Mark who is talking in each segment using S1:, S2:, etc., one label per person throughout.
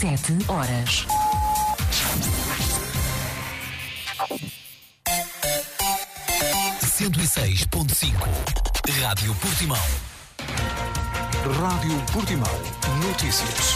S1: 7 horas.
S2: Rádio Portimão.
S3: Rádio Portimão. Notícias.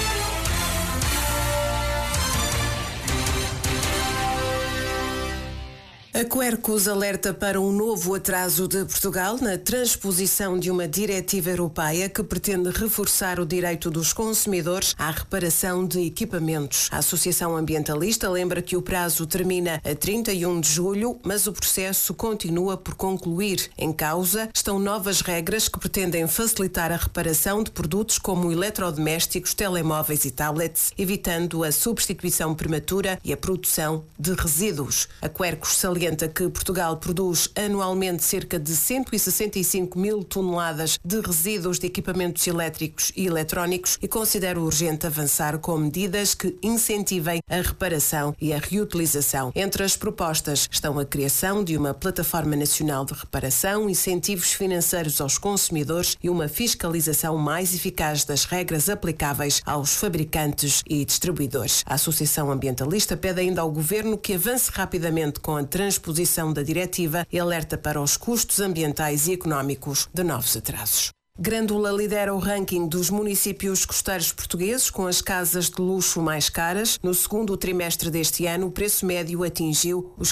S4: A Quercus alerta para um novo atraso de Portugal na transposição de uma diretiva europeia que pretende reforçar o direito dos consumidores à reparação de equipamentos. A Associação Ambientalista lembra que o prazo termina a 31 de julho, mas o processo continua por concluir. Em causa estão novas regras que pretendem facilitar a reparação de produtos como eletrodomésticos, telemóveis e tablets, evitando a substituição prematura e a produção de resíduos. A Quercus salienta que Portugal produz anualmente cerca de 165 mil toneladas de resíduos de equipamentos elétricos e eletrónicos e considera urgente avançar com medidas que incentivem a reparação e a reutilização. Entre as propostas estão a criação de uma plataforma nacional de reparação, incentivos financeiros aos consumidores e uma fiscalização mais eficaz das regras aplicáveis aos fabricantes e distribuidores. A Associação Ambientalista pede ainda ao Governo que avance rapidamente com a transposição da diretiva e alerta para os custos ambientais e económicos de novos atrasos. Grândola lidera o ranking dos municípios costeiros portugueses com as casas de luxo mais caras. No segundo trimestre deste ano, o preço médio atingiu os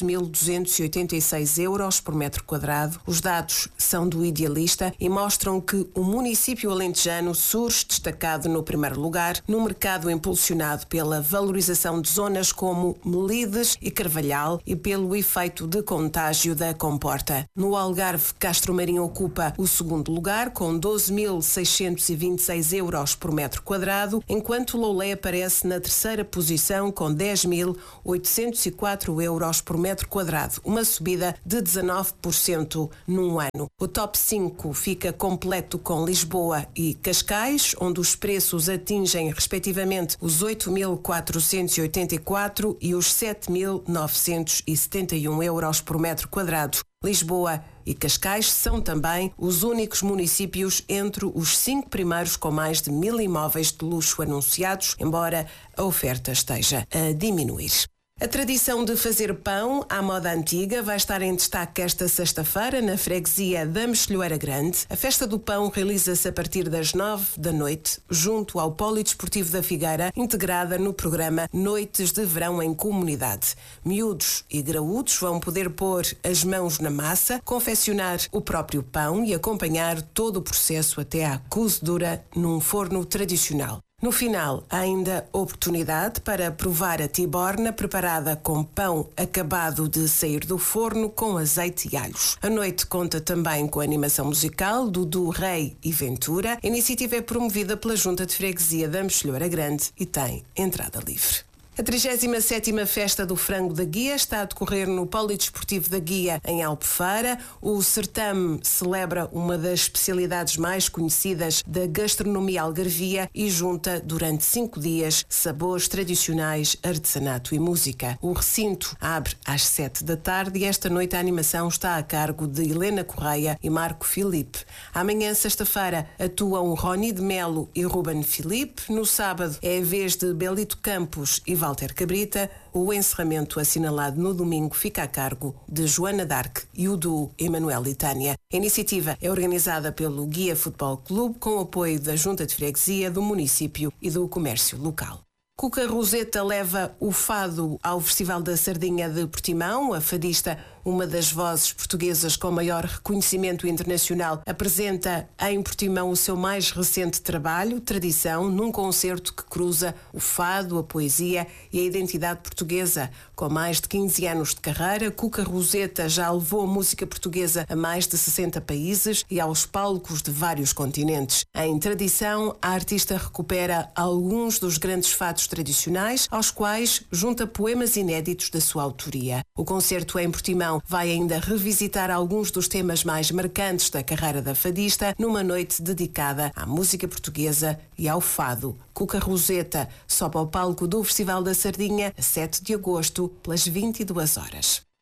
S4: 14.286 euros por metro quadrado. Os dados são do Idealista e mostram que o município alentejano surge destacado no primeiro lugar no mercado impulsionado pela valorização de zonas como Melides e Carvalhal e pelo efeito de contágio da comporta. No Algarve, Castro Marim ocupa o segundo lugar com 12.626 euros por metro quadrado, enquanto Loulé aparece na terceira posição com 10.804 euros por metro quadrado, uma subida de 19% num ano. O top 5 fica completo com Lisboa e Cascais, onde os preços atingem respectivamente os 8.484 e os 7.971 euros por metro quadrado. Lisboa e Cascais são também os únicos municípios entre os 5 primeiros com mais de 1.000 imóveis de luxo anunciados, embora a oferta esteja a diminuir. A tradição de fazer pão à moda antiga vai estar em destaque esta sexta-feira na freguesia da Mexilhoeira Grande. A festa do pão realiza-se a partir das 9 da noite, junto ao Polidesportivo da Figueira, integrada no programa Noites de Verão em Comunidade. Miúdos e graúdos vão poder pôr as mãos na massa, confeccionar o próprio pão e acompanhar todo o processo até à cozedura num forno tradicional. No final, há ainda oportunidade para provar a tiborna preparada com pão acabado de sair do forno com azeite e alhos. A noite conta também com a animação musical Dudu, Rei e Ventura. A iniciativa é promovida pela Junta de Freguesia da Mexilhoeira Grande e tem entrada livre. A 37ª Festa do Frango da Guia está a decorrer no Polidesportivo da Guia, em Albufeira. O certame celebra uma das especialidades mais conhecidas da gastronomia algarvia e junta durante 5 dias sabores tradicionais, artesanato e música. O recinto abre às 7 da tarde e esta noite a animação está a cargo de Helena Correia e Marco Filipe. Amanhã, sexta-feira, atuam Roni de Melo e Ruben Filipe. No sábado é a vez de Belito Campos e Walter Cabrita. O encerramento assinalado no domingo fica a cargo de Joana Dark e o duo Emanuel e Tânia. A iniciativa é organizada pelo Guia Futebol Clube com o apoio da Junta de Freguesia, do município e do comércio local. Cuca Roseta leva o fado ao Festival da Sardinha de Portimão. A fadista, uma das vozes portuguesas com maior reconhecimento internacional, apresenta em Portimão o seu mais recente trabalho, Tradição, num concerto que cruza o fado, a poesia e a identidade portuguesa. Com mais de 15 anos de carreira, Cuca Roseta já levou a música portuguesa a mais de 60 países e aos palcos de vários continentes. Em Tradição, a artista recupera alguns dos grandes fados tradicionais, aos quais junta poemas inéditos da sua autoria. O concerto em Portimão vai ainda revisitar alguns dos temas mais marcantes da carreira da fadista numa noite dedicada à música portuguesa e ao fado. Cuca Roseta sobe ao palco do Festival da Sardinha a 7 de agosto, pelas 22 horas.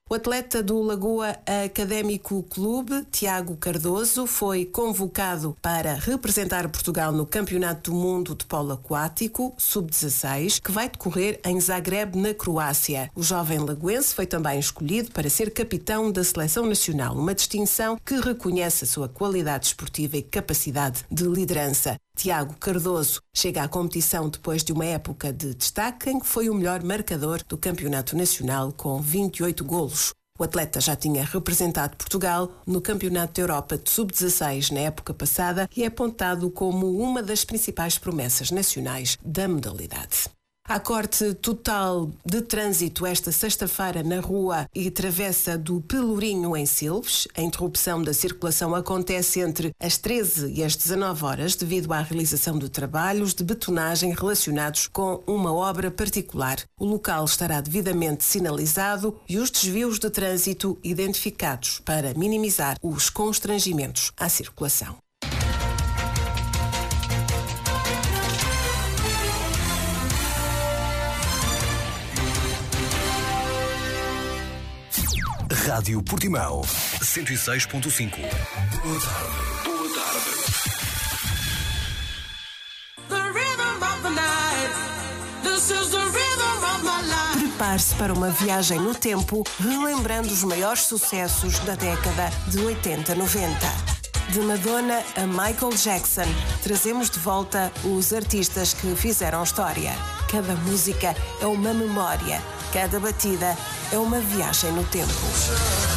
S4: O atleta do Lagoa Académico Clube, Tiago Cardoso, foi convocado para representar Portugal no Campeonato do Mundo de Polo Aquático Sub-16, que vai decorrer em Zagreb, na Croácia. O jovem lagoense foi também escolhido para ser capitão da Seleção Nacional, uma distinção que reconhece a sua qualidade esportiva e capacidade de liderança. Tiago Cardoso chega à competição depois de uma época de destaque em que foi o melhor marcador do Campeonato Nacional com 28 golos. O atleta já tinha representado Portugal no Campeonato da Europa de Sub-16 na época passada e é apontado como uma das principais promessas nacionais da modalidade. Há corte total de trânsito esta sexta-feira na rua e travessa do Pelourinho em Silves. A interrupção da circulação acontece entre as 13 e as 19 horas devido à realização de trabalhos de betonagem relacionados com uma obra particular. O local estará devidamente sinalizado e os desvios de trânsito identificados para minimizar os constrangimentos à circulação.
S3: Rádio Portimão 106.5. Boa tarde. Boa tarde.
S4: Prepare-se para uma viagem no tempo, relembrando os maiores sucessos da década de 80-90. De Madonna a Michael Jackson, trazemos de volta os artistas que fizeram história. Cada música é uma memória, cada batida é uma viagem no tempo.